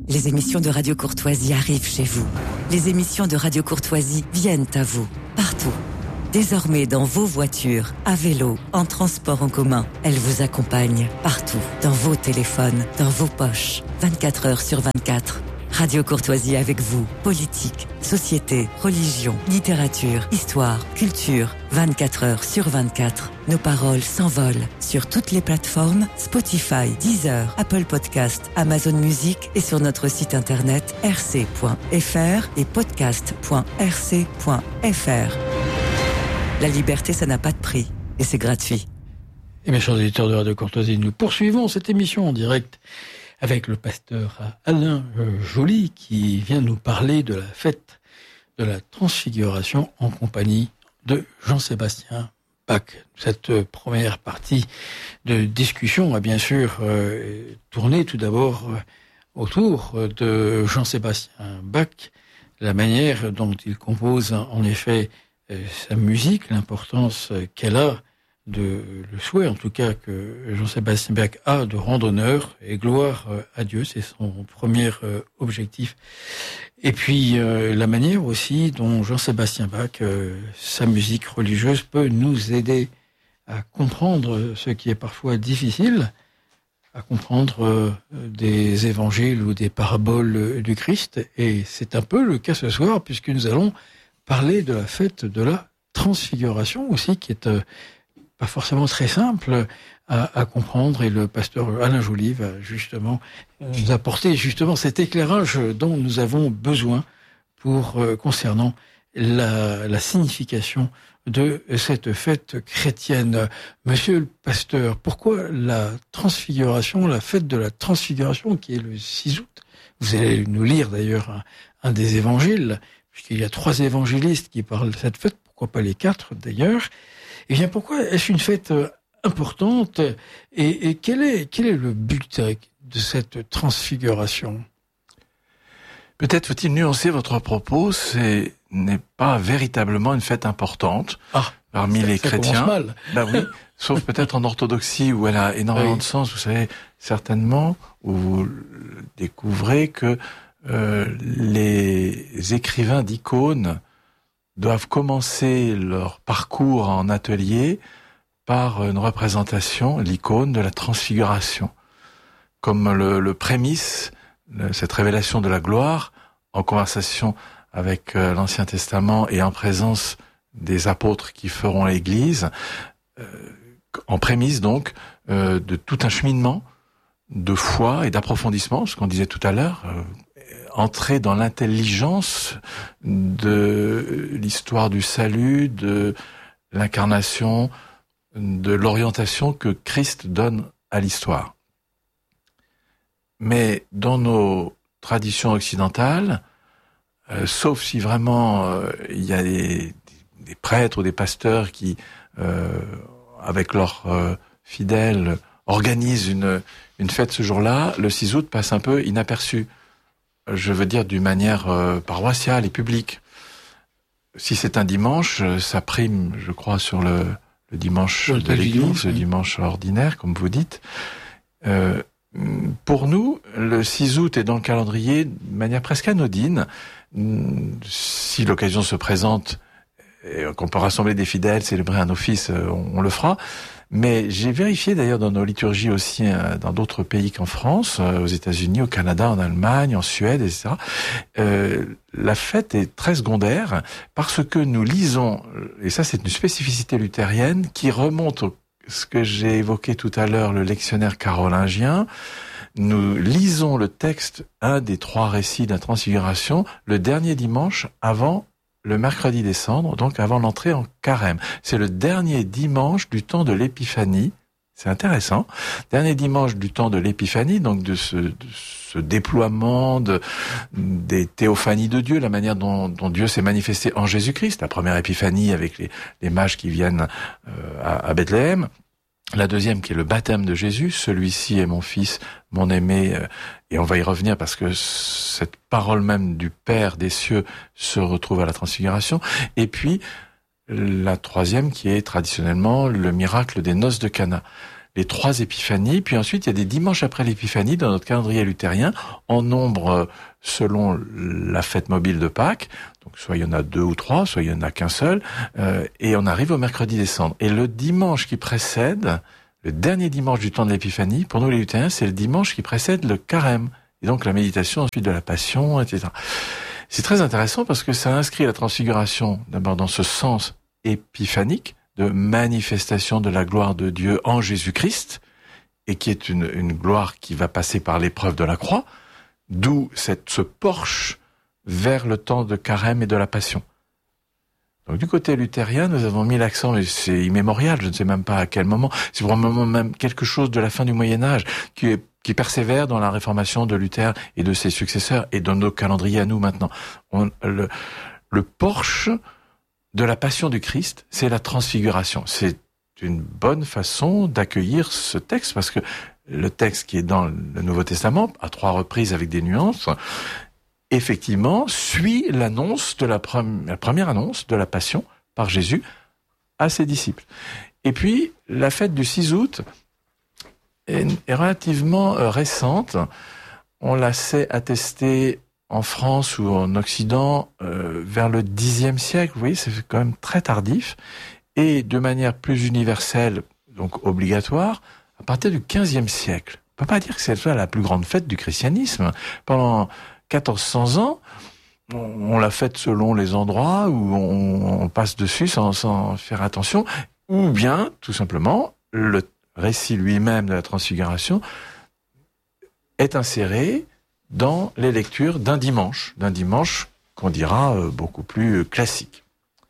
Les émissions de Radio Courtoisie arrivent chez vous. Les émissions de Radio Courtoisie viennent à vous, partout. Désormais dans vos voitures, à vélo, en transport en commun, elles vous accompagnent partout, dans vos téléphones, dans vos poches, 24 heures sur 24. Radio Courtoisie avec vous, politique, société, religion, littérature, histoire, culture, 24 heures sur 24. Nos paroles s'envolent sur toutes les plateformes Spotify, Deezer, Apple Podcast, Amazon Music et sur notre site internet rc.fr et podcast.rc.fr. La liberté, ça n'a pas de prix et c'est gratuit. Et mes chers auditeurs de Radio Courtoisie, nous poursuivons cette émission en direct avec le pasteur Alain Joly qui vient nous parler de la fête de la Transfiguration en compagnie de Jean-Sébastien Bach. Cette première partie de discussion a bien sûr tourné tout d'abord autour de Jean-Sébastien Bach, la manière dont il compose en effet sa musique, l'importance qu'elle a, le souhait en tout cas que Jean-Sébastien Bach a de rendre honneur et gloire à Dieu, c'est son premier objectif. Et puis la manière aussi dont Jean-Sébastien Bach, sa musique religieuse peut nous aider à comprendre ce qui est parfois difficile, à comprendre des évangiles ou des paraboles du Christ. Et c'est un peu le cas ce soir puisque nous allons parler de la fête de la Transfiguration aussi, qui est pas forcément très simple à comprendre, et le pasteur Alain Joly va justement nous apporter justement cet éclairage dont nous avons besoin pour concernant la signification de cette fête chrétienne. Monsieur le pasteur, pourquoi la Transfiguration, la fête de la Transfiguration qui est le 6 août? Vous allez nous lire d'ailleurs un des évangiles, puisqu'il y a 3 évangélistes qui parlent de cette fête, pourquoi pas les 4 d'ailleurs. Eh bien, pourquoi est-ce une fête importante et quel est le but de cette transfiguration? Peut-être faut-il nuancer votre propos, ce n'est pas véritablement une fête importante parmi les chrétiens. Mal. Ben oui, sauf peut-être en orthodoxie où elle a énormément de sens. Vous savez certainement, où vous découvrez que les écrivains d'icônes doivent commencer leur parcours en atelier par une représentation, l'icône de la transfiguration, comme le prémisse, cette révélation de la gloire, en conversation avec l'Ancien Testament et en présence des apôtres qui feront l'Église, en prémisse donc de tout un cheminement de foi et d'approfondissement, ce qu'on disait tout à l'heure, entrer dans l'intelligence de l'histoire du salut, de l'incarnation, de l'orientation que Christ donne à l'histoire. Mais dans nos traditions occidentales, sauf si vraiment il y a des prêtres ou des pasteurs qui, avec leurs fidèles, organisent une fête ce jour-là, le 6 août passe un peu inaperçu. Je veux dire d'une manière paroissiale et publique. Si c'est un dimanche, ça prime, je crois, sur le dimanche de l'Église, le dimanche ordinaire, comme vous dites. Pour nous, le 6 août est dans le calendrier de manière presque anodine. Si l'occasion se présente et qu'on peut rassembler des fidèles, célébrer un office, on le fera. Mais j'ai vérifié d'ailleurs dans nos liturgies aussi dans d'autres pays qu'en France, aux États-Unis, au Canada, en Allemagne, en Suède, etc. La fête est très secondaire parce que nous lisons, et ça c'est une spécificité luthérienne qui remonte à ce que j'ai évoqué tout à l'heure, le lectionnaire carolingien. Nous lisons le texte, un des 3 récits de la Transfiguration, le dernier dimanche avant le mercredi des Cendres, donc avant l'entrée en carême. C'est le dernier dimanche du temps de l'Épiphanie. C'est intéressant. Dernier dimanche du temps de l'Épiphanie, donc de ce déploiement des théophanies de Dieu, la manière dont Dieu s'est manifesté en Jésus-Christ. La première Épiphanie avec les mages qui viennent à Bethléem. La deuxième qui est le baptême de Jésus, celui-ci est mon fils, mon aimé, et on va y revenir parce que cette parole même du Père des cieux se retrouve à la Transfiguration. Et puis la troisième qui est traditionnellement le miracle des noces de Cana. les 3 épiphanies, puis ensuite il y a des dimanches après l'épiphanie dans notre calendrier luthérien, en nombre selon la fête mobile de Pâques. Donc soit il y en a 2 ou 3, soit il y en a qu'un seul, et on arrive au mercredi des Cendres. Et le dimanche qui précède, le dernier dimanche du temps de l'épiphanie, pour nous les luthériens, c'est le dimanche qui précède le carême, et donc la méditation ensuite de la Passion, etc. C'est très intéressant parce que ça inscrit la transfiguration d'abord dans ce sens épiphanique, de manifestation de la gloire de Dieu en Jésus-Christ, et qui est une gloire qui va passer par l'épreuve de la croix, d'où ce porche vers le temps de carême et de la Passion. Donc du côté luthérien, nous avons mis l'accent, mais c'est immémorial, je ne sais même pas à quel moment, c'est probablement même quelque chose de la fin du Moyen-Âge, qui persévère dans la réformation de Luther et de ses successeurs, et dans nos calendriers à nous maintenant. Le porche de la Passion du Christ, c'est la transfiguration. C'est une bonne façon d'accueillir ce texte, parce que le texte qui est dans le Nouveau Testament, à 3 reprises avec des nuances, effectivement, suit l'annonce de la première annonce de la Passion par Jésus à ses disciples. Et puis, la fête du 6 août est relativement récente. On la sait attester en France ou en Occident vers le Xe siècle. Vous voyez, c'est quand même très tardif. Et de manière plus universelle, donc obligatoire, à partir du XVe siècle. On ne peut pas dire que c'est la plus grande fête du christianisme. Pendant 1400 ans, on l'a faite selon les endroits où on passe dessus sans faire attention, ou bien, tout simplement, le récit lui-même de la transfiguration est inséré dans les lectures d'un dimanche qu'on dira beaucoup plus classique.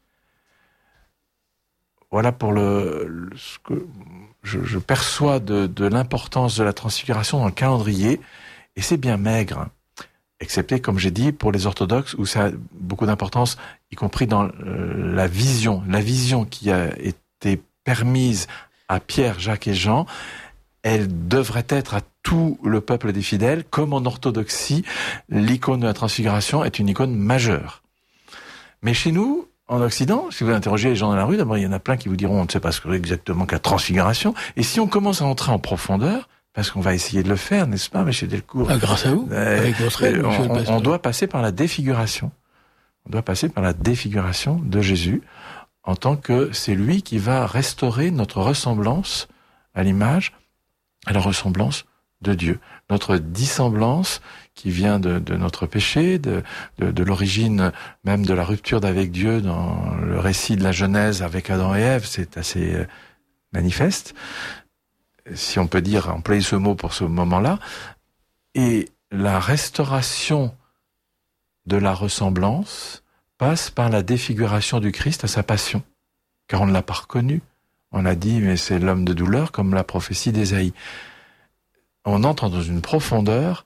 Voilà pour ce que je perçois de l'importance de la transfiguration dans le calendrier, et c'est bien maigre, excepté, comme j'ai dit, pour les orthodoxes, où ça a beaucoup d'importance, y compris dans la vision qui a été permise à Pierre, Jacques et Jean, elle devrait être à tout le peuple des fidèles, comme en orthodoxie, l'icône de la transfiguration est une icône majeure. Mais chez nous, en Occident, si vous interrogez les gens dans la rue, d'abord il y en a plein qui vous diront on ne sait pas ce que c'est exactement que la transfiguration, et si on commence à entrer en profondeur, parce qu'on va essayer de le faire, n'est-ce pas, M. Delcourt? Grâce à vous, avec votre aide, on doit passer par la défiguration. On doit passer par la défiguration de Jésus, en tant que c'est lui qui va restaurer notre ressemblance à l'image, à la ressemblance de Dieu. Notre dissemblance qui vient de notre péché, de l'origine même de la rupture d'avec Dieu dans le récit de la Genèse avec Adam et Ève, c'est assez manifeste, si on peut dire, employer ce mot pour ce moment-là, et la restauration de la ressemblance passe par la défiguration du Christ à sa passion, car on ne l'a pas reconnu. On a dit, mais c'est l'homme de douleur, comme la prophétie d'Ésaïe. On entre dans une profondeur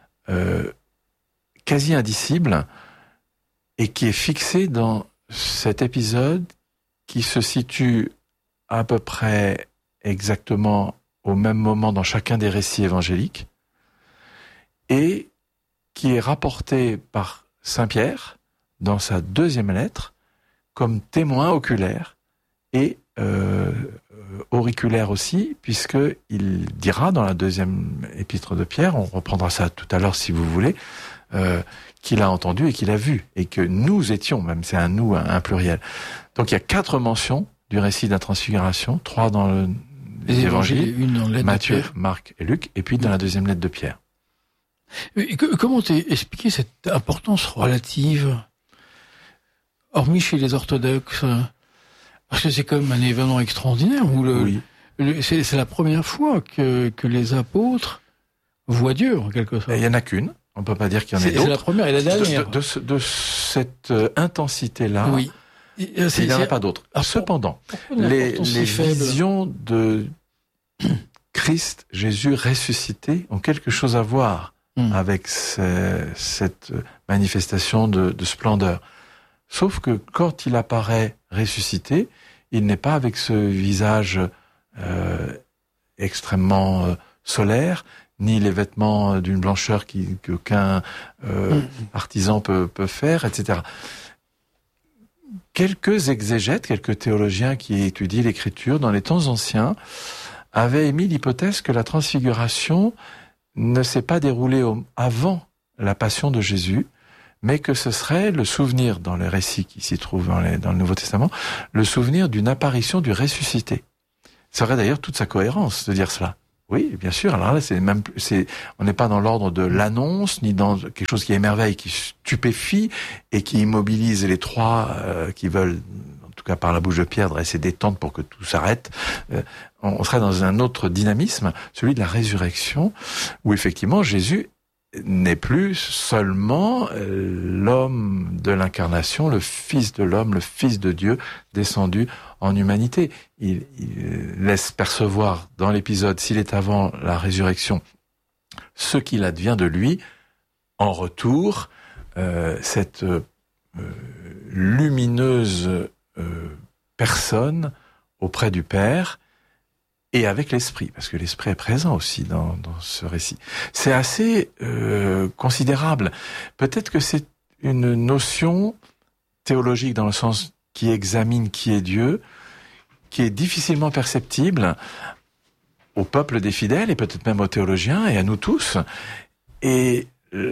quasi indicible et qui est fixée dans cet épisode qui se situe à peu près exactement au même moment dans chacun des récits évangéliques et qui est rapporté par Saint Pierre dans sa 2e lettre comme témoin oculaire et auriculaire aussi, puisqu'il dira dans la 2e épître de Pierre, on reprendra ça tout à l'heure si vous voulez, qu'il a entendu et qu'il a vu, et que nous étions, même c'est un nous, un pluriel. Donc il y a 4 mentions du récit de la transfiguration, 3 dans les évangiles, une dans Matthieu, Marc et Luc, et puis dans la 2e lettre de Pierre. Et comment expliquer cette importance relative, hormis chez les orthodoxes? Parce que c'est quand même un événement extraordinaire où c'est la première fois que les apôtres voient Dieu, en quelque sorte. Il n'y en a qu'une. On peut pas dire qu'il y en ait d'autres. C'est la première et la dernière. De cette intensité-là, oui. Il n'y en a pas d'autres. Cependant, les visions de Christ, Jésus ressuscité, ont quelque chose à voir avec cette manifestation de splendeur. Sauf que quand il apparaît ressuscité, il n'est pas avec ce visage extrêmement solaire, ni les vêtements d'une blancheur qu'aucun artisan peut faire, etc. Quelques exégètes, quelques théologiens qui étudient l'Écriture dans les temps anciens avait émis l'hypothèse que la transfiguration ne s'est pas déroulée avant la passion de Jésus, mais que ce serait le souvenir, dans les récits qui s'y trouvent dans le Nouveau Testament, le souvenir d'une apparition du ressuscité. Ça aurait d'ailleurs toute sa cohérence de dire cela. Oui, bien sûr. Alors là, on n'est pas dans l'ordre de l'annonce, ni dans quelque chose qui émerveille, qui stupéfie et qui immobilise les trois qui veulent, en tout cas par la bouche de Pierre, dresser des tentes pour que tout s'arrête. On serait dans un autre dynamisme, celui de la résurrection, où effectivement Jésus n'est plus seulement l'homme de l'incarnation, le Fils de l'homme, le Fils de Dieu, descendu en humanité. Il laisse percevoir dans l'épisode, s'il est avant la résurrection, ce qu'il advient de lui. En retour, cette lumineuse personne auprès du Père, et avec l'Esprit, parce que l'Esprit est présent aussi dans ce récit. C'est assez considérable. Peut-être que c'est une notion théologique dans le sens qui examine qui est Dieu, qui est difficilement perceptible au peuple des fidèles et peut-être même aux théologiens et à nous tous. Et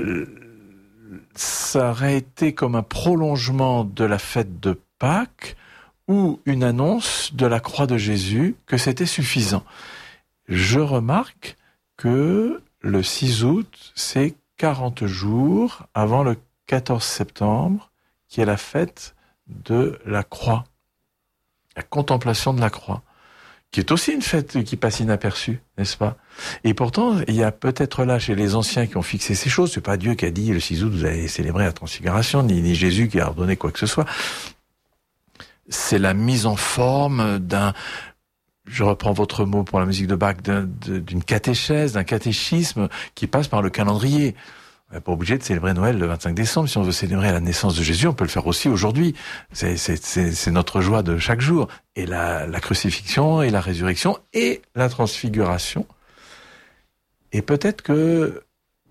ça aurait été comme un prolongement de la fête de Pâques, ou une annonce de la croix de Jésus que c'était suffisant. Je remarque que le 6 août, c'est 40 jours avant le 14 septembre, qui est la fête de la croix, la contemplation de la croix, qui est aussi une fête qui passe inaperçue, n'est-ce pas? Et pourtant, il y a peut-être là, chez les anciens qui ont fixé ces choses, c'est pas Dieu qui a dit le 6 août, vous allez célébrer la transfiguration, ni Jésus qui a ordonné quoi que ce soit. C'est la mise en forme je reprends votre mot pour la musique de Bach, d'une catéchèse, d'un catéchisme qui passe par le calendrier. On n'est pas obligé de célébrer Noël le 25 décembre. Si on veut célébrer la naissance de Jésus, on peut le faire aussi aujourd'hui. C'est notre joie de chaque jour. Et la crucifixion et la résurrection et la transfiguration. Et peut-être que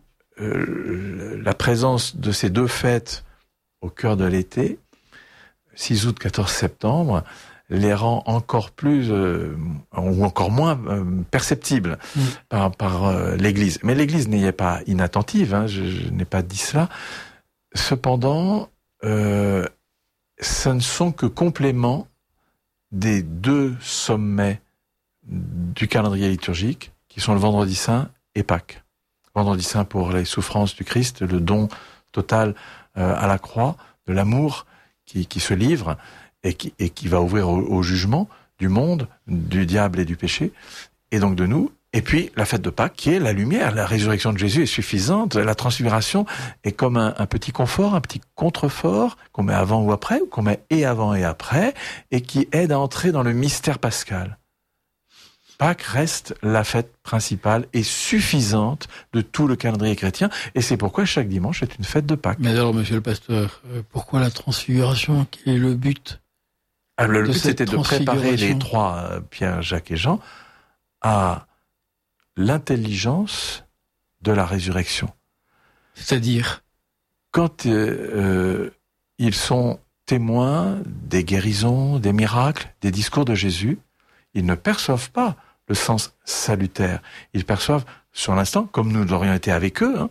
la présence de ces deux fêtes au cœur de l'été, 6 août, 14 septembre, les rend encore plus ou encore moins perceptibles par l'Église. Mais l'Église n'est pas inattentive, hein, je n'ai pas dit cela. Cependant, ce ne sont que compléments des deux sommets du calendrier liturgique, qui sont le Vendredi Saint et Pâques. Vendredi Saint pour les souffrances du Christ, le don total à la croix, de l'amour qui se livre et qui va ouvrir au jugement du monde, du diable et du péché, et donc de nous. Et puis la fête de Pâques qui est la lumière, la résurrection de Jésus est suffisante, la transfiguration est comme un petit confort, un petit contrefort qu'on met avant ou après, ou qu'on met et avant et après, et qui aide à entrer dans le mystère pascal. Pâques reste la fête principale et suffisante de tout le calendrier chrétien, et c'est pourquoi chaque dimanche est une fête de Pâques. Mais alors, monsieur le pasteur, pourquoi la transfiguration? Quel est le but? Alors, le but, c'était de préparer les trois, Pierre, Jacques et Jean, à l'intelligence de la résurrection. C'est-à-dire? Quand ils sont témoins des guérisons, des miracles, des discours de Jésus, ils ne perçoivent pas le sens salutaire. Ils perçoivent, sur l'instant, comme nous l'aurions été avec eux,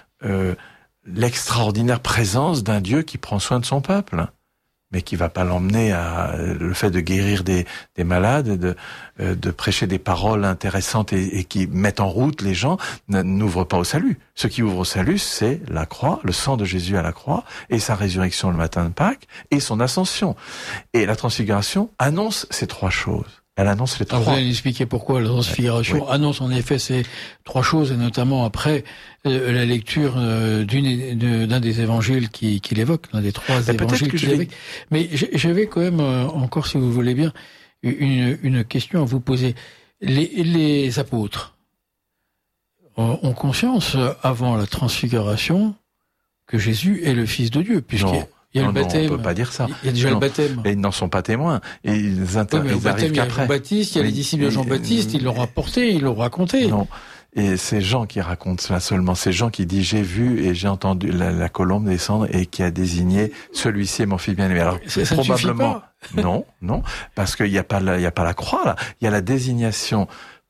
l'extraordinaire présence d'un Dieu qui prend soin de son peuple, mais qui va pas l'emmener à le fait de guérir des malades, de prêcher des paroles intéressantes et qui mettent en route les gens, n'ouvre pas au salut. Ce qui ouvre au salut, c'est la croix, le sang de Jésus à la croix, et sa résurrection le matin de Pâques, et son ascension. Et la transfiguration annonce ces trois choses. Elle annonce les trois. Vous allez expliquer pourquoi la transfiguration annonce en effet ces trois choses, et notamment après la lecture d'un des évangiles qu'il évoque, l'un des trois évangiles qu'il évoque. Mais j'avais quand même encore, si vous voulez bien, une question à vous poser. Les apôtres ont conscience, avant la transfiguration, que Jésus est le Fils de Dieu, puisqu'il y a le baptême. Non, on peut pas dire ça. Il y a déjà le baptême. Et ils n'en sont pas témoins. Et ils arrivent qu'après. Il y a Jean-Baptiste, il y a les disciples de Jean-Baptiste, ils l'ont rapporté, ils l'ont raconté. Non. Et c'est Jean qui raconte cela seulement. C'est Jean qui dit, j'ai vu et j'ai entendu la colombe descendre et qui a désigné celui-ci est mon fils bien-aimé. Alors, ça probablement. Non, parce qu'il y a pas la croix, là. Il y a la désignation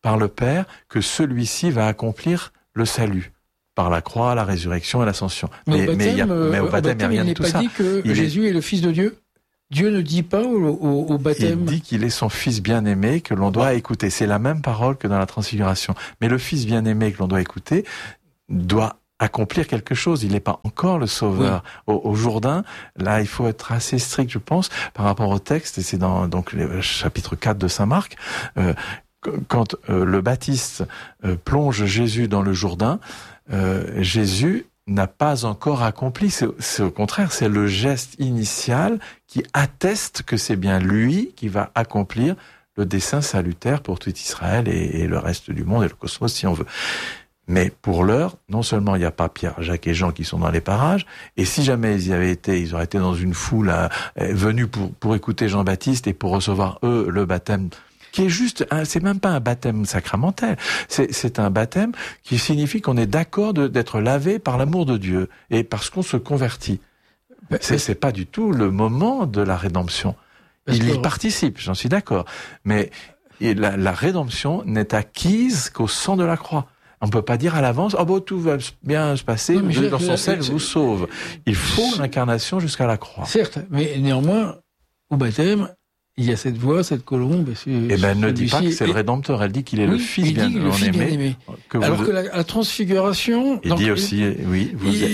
par le Père que celui-ci va accomplir le salut par la croix, la résurrection et l'ascension. Mais au baptême, il n'y a rien de tout ça. Il n'est pas dit que Jésus est le Fils de Dieu. Dieu ne dit pas au baptême. Il dit qu'il est son Fils bien-aimé que l'on doit écouter. C'est la même parole que dans la Transfiguration. Mais le Fils bien-aimé que l'on doit écouter doit accomplir quelque chose. Il n'est pas encore le Sauveur. Oui. Au Jourdain, là, il faut être assez strict, je pense, par rapport au texte. Et c'est dans donc le chapitre 4 de Saint Marc. Quand le Baptiste plonge Jésus dans le Jourdain, Jésus n'a pas encore accompli. C'est au contraire, c'est le geste initial qui atteste que c'est bien lui qui va accomplir le dessein salutaire pour tout Israël et le reste du monde et le cosmos, si on veut. Mais pour l'heure, non seulement il n'y a pas Pierre, Jacques et Jean qui sont dans les parages, et si jamais ils y avaient été, ils auraient été dans une foule venus pour écouter Jean-Baptiste et pour recevoir eux le baptême qui est juste, c'est même pas un baptême sacramentel, c'est un baptême qui signifie qu'on est d'accord d'être lavé par l'amour de Dieu et parce qu'on se convertit. C'est pas du tout le moment de la rédemption. Il y participe, j'en suis d'accord, mais la rédemption n'est acquise qu'au sang de la croix. On peut pas dire à l'avance, tout va bien se passer, Dieu dans son sel vous sauve. Il faut l'incarnation jusqu'à la croix. Certes, mais néanmoins, au baptême, il y a cette voix, cette colombe. Elle ne dit pas que c'est le Rédempteur, elle dit qu'il est le Fils bien-aimé. Alors que la transfiguration... Il dit aussi, oui.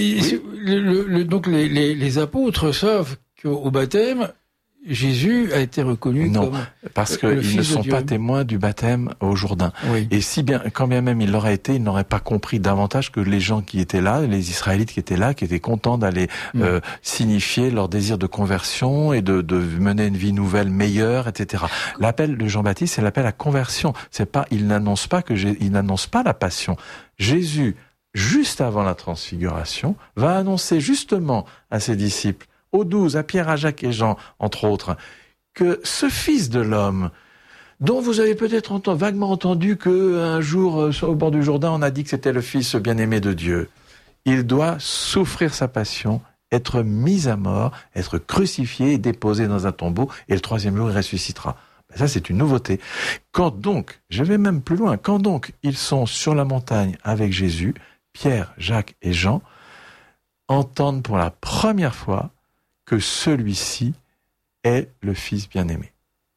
Donc les apôtres savent qu'au baptême, Jésus a été reconnu comme parce qu'ils ne sont pas témoins du baptême au Jourdain. Oui. Et quand bien même il l'aurait été, ils n'auraient pas compris davantage que les gens qui étaient là, les Israélites qui étaient là, qui étaient contents d'aller signifier leur désir de conversion et de mener une vie nouvelle, meilleure, etc. L'appel de Jean-Baptiste, c'est l'appel à conversion. Il n'annonce pas la passion. Jésus, juste avant la transfiguration, va annoncer justement à ses disciples, aux 12, à Pierre, à Jacques et Jean, entre autres, que ce Fils de l'homme, dont vous avez peut-être vaguement entendu qu'un jour, au bord du Jourdain, on a dit que c'était le Fils bien-aimé de Dieu, il doit souffrir sa passion, être mis à mort, être crucifié, déposé dans un tombeau, et le troisième jour, il ressuscitera. Ça, c'est une nouveauté. Quand donc, je vais même plus loin, quand donc ils sont sur la montagne avec Jésus, Pierre, Jacques et Jean entendent pour la première fois que celui-ci est le Fils bien-aimé.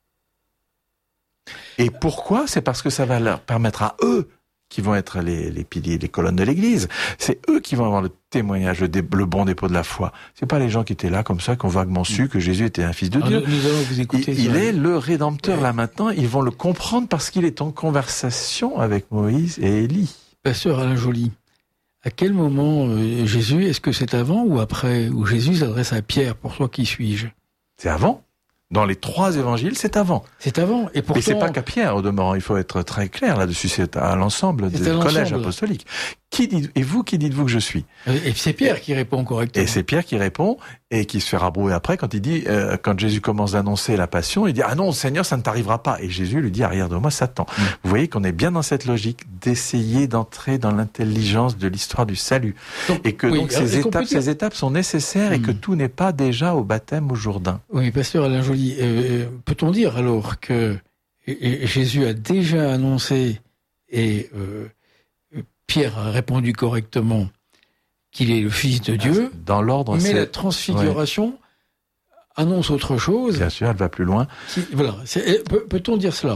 Et pourquoi ? C'est parce que ça va leur permettre à eux, qui vont être les piliers, les colonnes de l'Église, c'est eux qui vont avoir le témoignage, le bon dépôt de la foi. C'est pas les gens qui étaient là comme ça, qui ont vaguement su que Jésus était un Fils de Dieu. Nous allons vous écouter. Il est le Rédempteur là maintenant, ils vont le comprendre parce qu'il est en conversation avec Moïse et Élie. Pasteur Alain Joly, à quel moment Jésus, est-ce que c'est avant ou après, où Jésus s'adresse à Pierre, pour toi qui suis-je ? C'est avant. Dans les 3 évangiles, c'est avant. C'est avant. Et pourtant... Mais c'est pas qu'à Pierre, au demeurant. Il faut être très clair là-dessus. C'est à l'ensemble du collège apostolique. Et vous, qui dites-vous que je suis ? Et c'est Pierre qui répond correctement. Et c'est Pierre qui répond et qui se fait rabrouer après quand il dit, quand Jésus commence d'annoncer la passion, il dit, ah non, Seigneur, ça ne t'arrivera pas. Et Jésus lui dit, arrière de moi, Satan. Vous voyez qu'on est bien dans cette logique d'essayer d'entrer dans l'intelligence de l'histoire du salut. Et que donc ces étapes sont nécessaires et que tout n'est pas déjà au baptême au Jourdain. Oui, pasteur Alain Joly, peut-on dire alors que Jésus a déjà annoncé et Pierre a répondu correctement qu'il est le Fils de Dieu, dans l'ordre, mais la transfiguration annonce autre chose. Bien sûr, elle va plus loin. Peut-on dire cela ?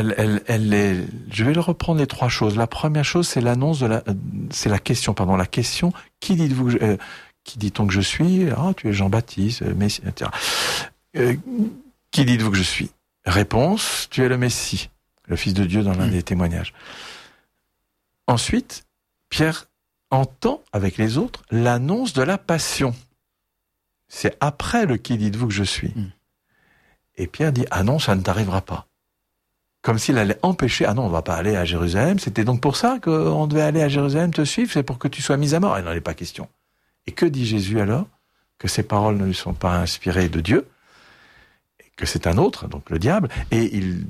Je vais le reprendre les 3 choses. La première chose, c'est l'annonce c'est la question, la question, qui dites-vous qui dit-on que je suis ? Ah, tu es Jean-Baptiste, Messie, etc. Qui dites-vous que je suis ? Réponse, tu es le Messie, le Fils de Dieu dans l'un des témoignages. Ensuite, Pierre entend avec les autres l'annonce de la passion. C'est après le qui dites-vous que je suis. Et Pierre dit, ah non, ça ne t'arrivera pas. Comme s'il allait empêcher, ah non, on ne va pas aller à Jérusalem, c'était donc pour ça qu'on devait aller à Jérusalem te suivre, c'est pour que tu sois mis à mort. Il n'en est pas question. Et que dit Jésus alors ? Que ces paroles ne lui sont pas inspirées de Dieu, et que c'est un autre, donc le diable, et il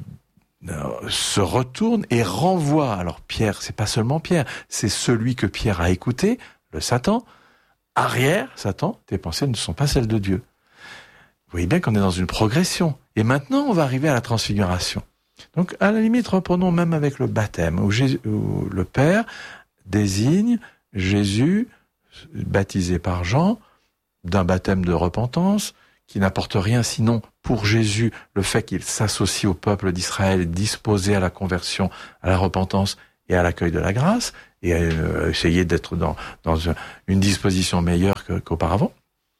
se retourne et renvoie. Alors Pierre, c'est pas seulement Pierre, c'est celui que Pierre a écouté, le Satan. Arrière, Satan, tes pensées ne sont pas celles de Dieu. Vous voyez bien qu'on est dans une progression. Et maintenant, on va arriver à la transfiguration. Donc, à la limite, reprenons même avec le baptême, où le Père désigne Jésus, baptisé par Jean, d'un baptême de repentance, qui n'apporte rien sinon pour Jésus le fait qu'il s'associe au peuple d'Israël disposé à la conversion, à la repentance et à l'accueil de la grâce, et à essayer d'être dans une disposition meilleure qu'auparavant.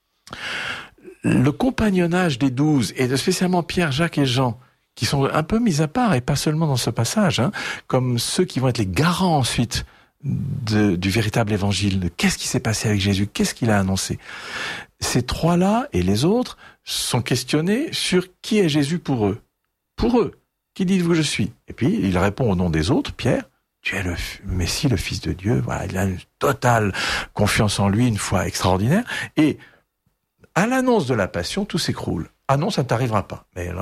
Le compagnonnage des 12, et spécialement Pierre, Jacques et Jean, qui sont un peu mis à part, et pas seulement dans ce passage, comme ceux qui vont être les garants ensuite du véritable évangile. Qu'est-ce qui s'est passé avec Jésus? Qu'est-ce qu'il a annoncé? Ces trois-là et les autres sont questionnés sur qui est Jésus pour eux. Pour eux, qui dites-vous que je suis? Et puis il répond au nom des autres, Pierre, tu es le Messie, le Fils de Dieu. Voilà, il a une totale confiance en lui, une foi extraordinaire. Et à l'annonce de la passion, tout s'écroule. Ah non, ça ne t'arrivera pas. Mais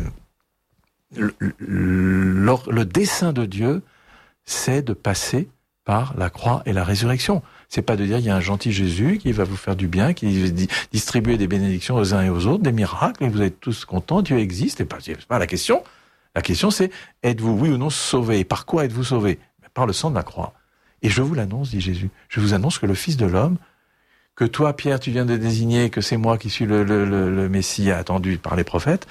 le dessein de Dieu, c'est de passer par la croix et la résurrection. C'est pas de dire il y a un gentil Jésus qui va vous faire du bien, qui va distribuer des bénédictions aux uns et aux autres, des miracles, et vous êtes tous contents, Dieu existe. C'est pas la question. La question c'est, êtes-vous oui ou non sauvés? Et par quoi êtes-vous sauvés? Par le sang de la croix. Et je vous l'annonce, dit Jésus, je vous annonce que le Fils de l'homme, que toi, Pierre, tu viens de désigner que c'est moi qui suis le Messie attendu par les prophètes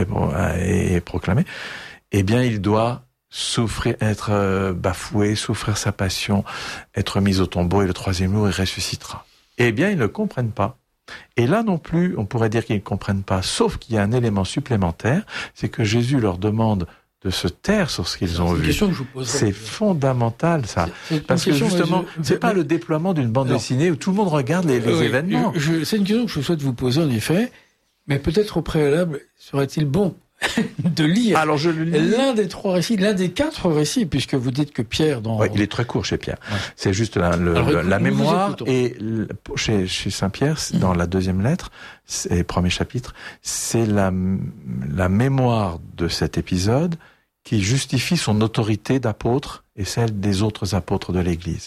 et proclamé, eh bien, il doit souffrir, être bafoué, souffrir sa passion, être mis au tombeau, et le troisième jour, il ressuscitera. Eh bien, ils ne comprennent pas. Et là non plus, on pourrait dire qu'ils ne comprennent pas, sauf qu'il y a un élément supplémentaire, c'est que Jésus leur demande de se taire sur ce qu'ils ont vu. C'est fondamental, ça. Parce que justement, c'est pas le déploiement d'une bande dessinée où tout le monde regarde les événements. C'est une question que je souhaite vous poser, en effet, mais peut-être au préalable, serait-il bon de lire l'un des 3 récits, l'un des 4 récits, puisque vous dites que Pierre il est très court chez Pierre. Ouais. C'est juste la mémoire, et chez Saint-Pierre, dans la 2e lettre, et 1er chapitre, c'est la mémoire de cet épisode qui justifie son autorité d'apôtre et celle des autres apôtres de l'Église.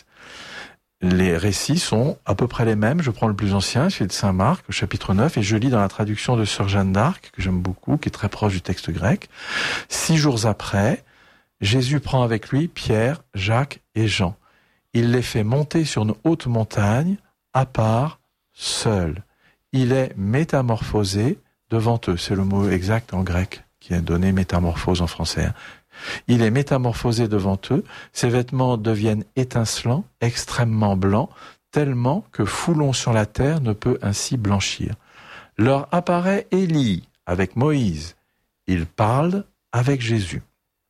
Les récits sont à peu près les mêmes. Je prends le plus ancien, celui de Saint Marc, au chapitre 9, et je lis dans la traduction de Sœur Jeanne d'Arc, que j'aime beaucoup, qui est très proche du texte grec. 6 jours après, Jésus prend avec lui Pierre, Jacques et Jean. Il les fait monter sur une haute montagne, à part, seul. Il est métamorphosé devant eux. C'est le mot exact en grec qui a donné métamorphose en français. Il est métamorphosé devant eux, ses vêtements deviennent étincelants, extrêmement blancs, tellement que foulon sur la terre ne peut ainsi blanchir. Leur apparaît Élie avec Moïse. Ils parlent avec Jésus.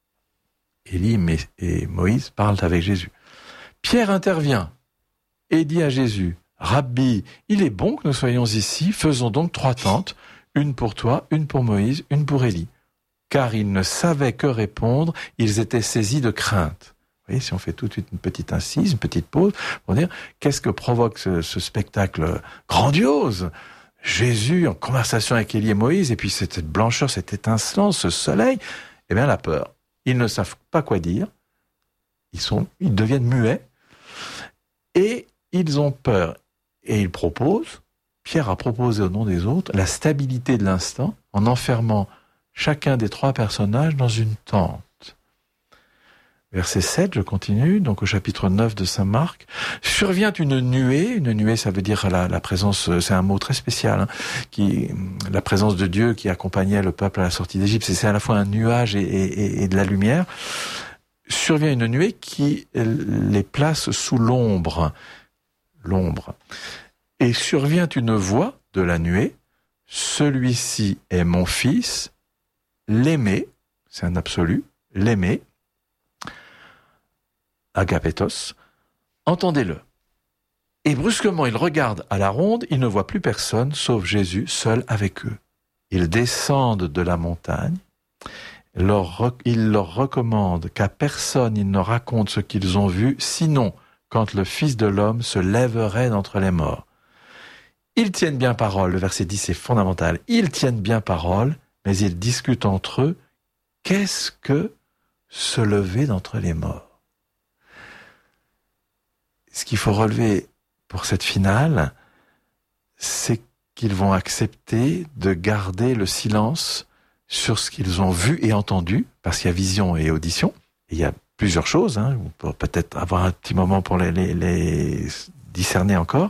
Élie et Moïse parlent avec Jésus. Pierre intervient et dit à Jésus, « Rabbi, il est bon que nous soyons ici, faisons donc 3 tentes, une pour toi, une pour Moïse, une pour Élie. » Car ils ne savaient que répondre, ils étaient saisis de crainte. Vous voyez, si on fait tout de suite une petite incise, une petite pause, pour dire, qu'est-ce que provoque ce spectacle grandiose? Jésus en conversation avec Élie et Moïse, et puis cette blancheur, cet étincelant, ce soleil, eh bien la peur. Ils ne savent pas quoi dire, ils deviennent muets, et ils ont peur. Et ils proposent, Pierre a proposé au nom des autres, la stabilité de l'instant, en enfermant chacun des 3 personnages dans une tente. Verset 7, je continue, donc au chapitre 9 de Saint Marc. Survient une nuée, ça veut dire la présence, c'est un mot très spécial, la présence de Dieu qui accompagnait le peuple à la sortie d'Égypte. C'est à la fois un nuage et de la lumière. Survient une nuée qui les place sous l'ombre. Et survient une voix de la nuée. Celui-ci est mon fils, l'aimé, c'est un absolu, l'aimé, agapetos, entendez-le. Et brusquement, ils regardent à la ronde, ils ne voient plus personne, sauf Jésus, seul avec eux. Ils descendent de la montagne, il leur recommande qu'à personne ils ne racontent ce qu'ils ont vu, sinon quand le Fils de l'homme se lèverait d'entre les morts. Ils tiennent bien parole, le verset 10 est fondamental, ils tiennent bien parole, mais ils discutent entre eux, qu'est-ce que se lever d'entre les morts? Ce qu'il faut relever pour cette finale, c'est qu'ils vont accepter de garder le silence sur ce qu'ils ont vu et entendu, parce qu'il y a vision et audition, et il y a plusieurs choses, hein, on peut peut-être avoir un petit moment pour les discerner encore.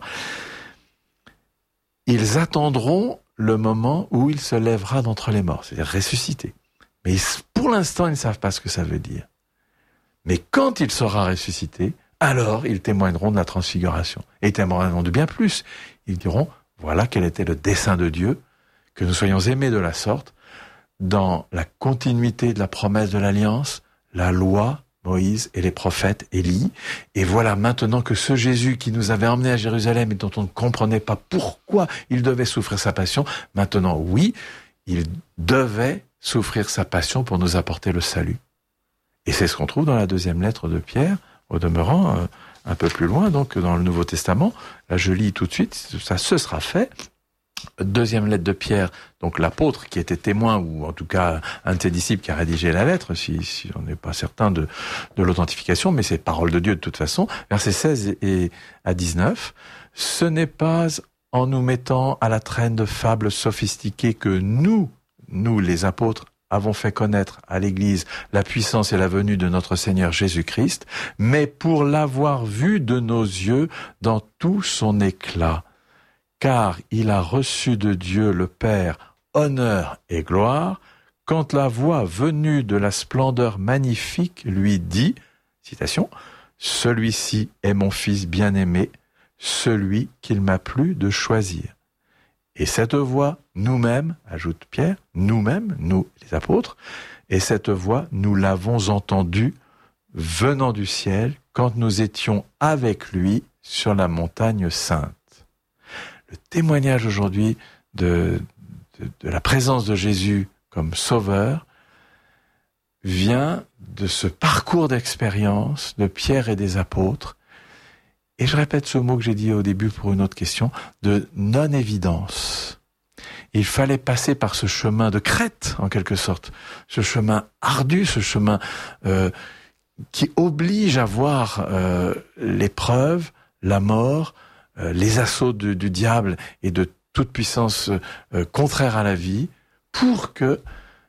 Ils attendront le moment où il se lèvera d'entre les morts, c'est-à-dire ressuscité. Mais pour l'instant, ils ne savent pas ce que ça veut dire. Mais quand il sera ressuscité, alors ils témoigneront de la transfiguration. Et ils témoigneront de bien plus. Ils diront, voilà quel était le dessein de Dieu, que nous soyons aimés de la sorte, dans la continuité de la promesse de l'alliance, la loi, Moïse et les prophètes, Élie. Et voilà maintenant que ce Jésus qui nous avait emmenés à Jérusalem et dont on ne comprenait pas pourquoi il devait souffrir sa passion, maintenant, oui, il devait souffrir sa passion pour nous apporter le salut. Et c'est ce qu'on trouve dans la deuxième lettre de Pierre, au demeurant, un peu plus loin, donc dans le Nouveau Testament. Là, je lis tout de suite, ça se sera fait. Deuxième lettre de Pierre, donc l'apôtre qui était témoin, ou en tout cas un de ses disciples qui a rédigé la lettre, si on n'est pas certain de l'authentification, mais c'est parole de Dieu de toute façon, versets 16 et à 19. Ce n'est pas en nous mettant à la traîne de fables sophistiquées que nous les apôtres, avons fait connaître à l'Église la puissance et la venue de notre Seigneur Jésus-Christ, mais pour l'avoir vu de nos yeux dans tout son éclat. Car il a reçu de Dieu le Père honneur et gloire, quand la voix venue de la splendeur magnifique lui dit, citation, « Celui-ci est mon Fils bien-aimé, celui qu'il m'a plu de choisir. » Et cette voix, nous-mêmes, ajoute Pierre, nous-mêmes, nous les apôtres, et cette voix, nous l'avons entendue venant du ciel quand nous étions avec lui sur la montagne sainte. Le témoignage aujourd'hui de la présence de Jésus comme sauveur vient de ce parcours d'expérience de Pierre et des apôtres. Et je répète ce mot que j'ai dit au début pour une autre question, de non-évidence. Il fallait passer par ce chemin de crête, en quelque sorte, ce chemin ardu, ce chemin qui oblige à voir l'épreuve, la mort, les assauts du diable et de toute puissance contraire à la vie, pour que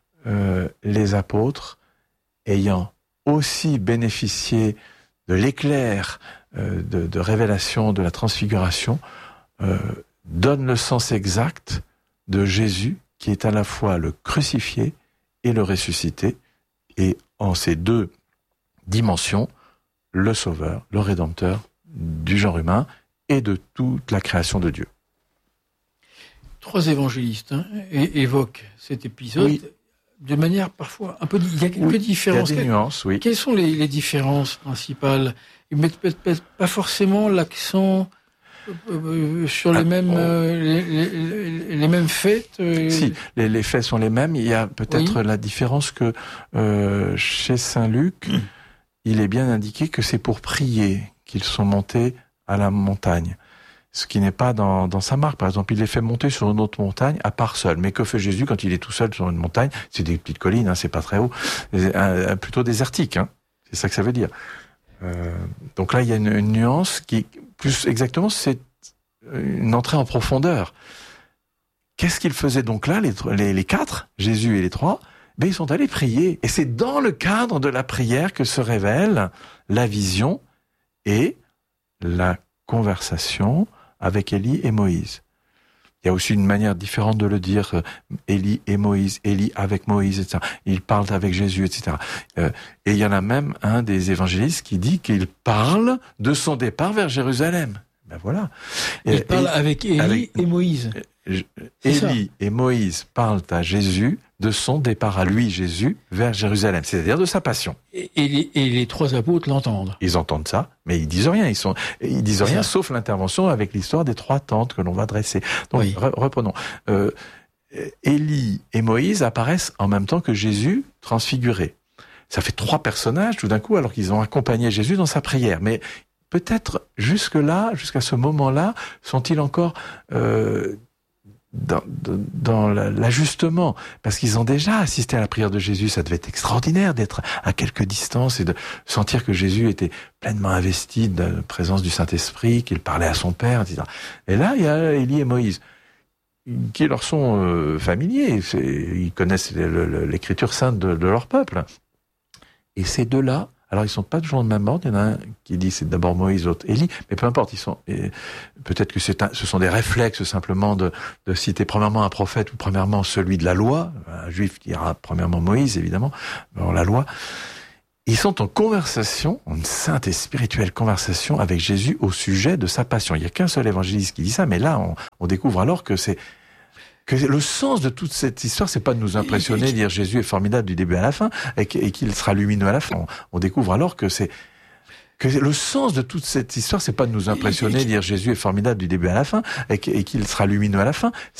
les apôtres, ayant aussi bénéficié de l'éclair de révélation de la transfiguration, donnent le sens exact de Jésus, qui est à la fois le crucifié et le ressuscité, et en ces deux dimensions, le sauveur, le rédempteur du genre humain, et de toute la création de Dieu. 3 évangélistes évoquent cet épisode, oui, de manière parfois un peu... Il y a quelques différences. Il y a des nuances, oui. Quelles sont les différences principales? Ils mettent peut-être pas forcément l'accent sur les mêmes faits. Si, les faits sont les mêmes. Il y a peut-être la différence que chez Saint Luc, il est bien indiqué que c'est pour prier qu'ils sont montés à la montagne. Ce qui n'est pas dans Saint Marc, par exemple. Il les fait monter sur une autre montagne, à part seul. Mais que fait Jésus quand il est tout seul sur une montagne? C'est des petites collines, c'est pas très haut. Plutôt désertique, c'est ça que ça veut dire. Donc là, il y a une nuance qui, plus exactement, c'est une entrée en profondeur. Qu'est-ce qu'ils faisaient donc là, les 4, Jésus et les 3? Ils sont allés prier. Et c'est dans le cadre de la prière que se révèle la vision et la conversation avec Élie et Moïse. Il y a aussi une manière différente de le dire, Élie et Moïse, Élie avec Moïse, etc. Ils parlent avec Jésus, etc. Et il y en a même un des évangélistes qui dit qu'il parle de son départ vers Jérusalem. Voilà. Il parle avec Élie et Moïse. Élie et Moïse parlent à Jésus de son départ à lui, Jésus, vers Jérusalem, c'est-à-dire de sa passion. Et les 3 apôtres l'entendent. Ils entendent ça, mais ils disent rien. Ils disent rien, sauf l'intervention avec l'histoire des 3 tentes que l'on va dresser. Donc, reprenons. Élie et Moïse apparaissent en même temps que Jésus transfiguré. Ça fait 3 personnages tout d'un coup, alors qu'ils ont accompagné Jésus dans sa prière. Mais peut-être jusque-là, jusqu'à ce moment-là, sont-ils encore dans l'ajustement, parce qu'ils ont déjà assisté à la prière de Jésus. Ça devait être extraordinaire d'être à quelque distance et de sentir que Jésus était pleinement investi de la présence du Saint-Esprit, qu'il parlait à son Père, etc. Et là, il y a Élie et Moïse. qui leur sont familiers. Ils connaissent l'écriture sainte de leur peuple. Et ces deux-là, alors ils sont pas toujours de même ordre. Il y en a un qui dit c'est d'abord Moïse, l'autre Élie, mais peu importe. Peut-être que ce sont des réflexes simplement de citer premièrement un prophète ou premièrement celui de la loi. Un juif qui dira premièrement Moïse, évidemment, alors la loi. Ils sont en conversation, une sainte et spirituelle conversation avec Jésus au sujet de sa passion. Il y a qu'un seul évangéliste qui dit ça, mais là, on découvre alors que le sens de toute cette histoire, c'est pas de nous impressionner, dire Jésus est formidable du début à la fin, et qu'il sera lumineux à la fin. On découvre alors que le sens de toute cette histoire, c'est pas de nous impressionner, dire Jésus est formidable du début à la fin, et qu'il sera lumineux à la fin.